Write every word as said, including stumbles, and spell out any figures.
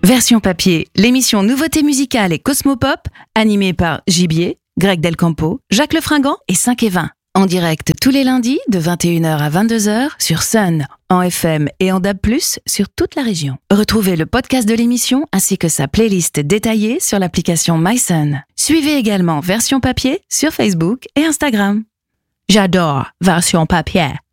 Version papier, l'émission Nouveautés musicales et Cosmopop, animée par Gibier, Greg Del Campo, Jacques Lefringant et cinq et vingt. En direct tous les lundis de vingt et une heures à vingt-deux heures sur Sun, en F M et en D A B plus, sur toute la région. Retrouvez le podcast de l'émission ainsi que sa playlist détaillée sur l'application MySun. Suivez également Version papier sur Facebook et Instagram. J'adore Version papier.